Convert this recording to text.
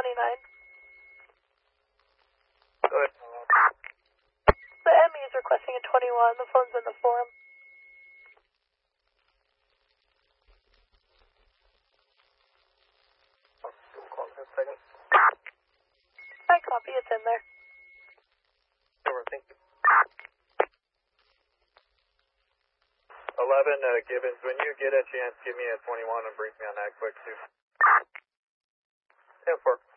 Go ahead. The ME is requesting a 21. The phone's in the forum. Call in a second. I copy. It's in there. Over, thank you. 11, Gibbons, when you get a chance, give me a 21 and brief me on that quick, too. 10-4.